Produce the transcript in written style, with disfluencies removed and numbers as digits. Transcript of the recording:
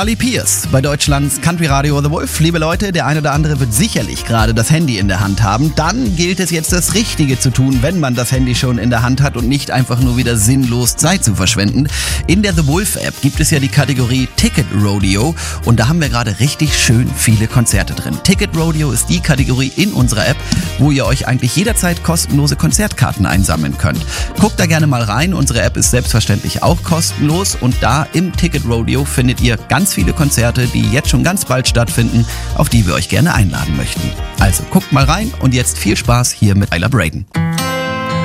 Carly Pearce bei Deutschlands Country Radio The Wolf. Liebe Leute, der eine oder andere wird sicherlich gerade das Handy in der Hand haben. Dann gilt es jetzt, das Richtige zu tun, wenn man das Handy schon in der Hand hat und nicht einfach nur wieder sinnlos Zeit zu verschwenden. In der The Wolf App gibt es ja die Kategorie Ticket Rodeo und da haben wir gerade richtig schön viele Konzerte drin. Ticket Rodeo ist die Kategorie in unserer App, wo ihr euch eigentlich jederzeit kostenlose Konzertkarten einsammeln könnt. Guckt da gerne mal rein. Unsere App ist selbstverständlich auch kostenlos und da im Ticket Rodeo findet ihr ganz viele Konzerte, die jetzt schon ganz bald stattfinden, auf die wir euch gerne einladen möchten. Also guckt mal rein und jetzt viel Spaß hier mit Ayla Braden.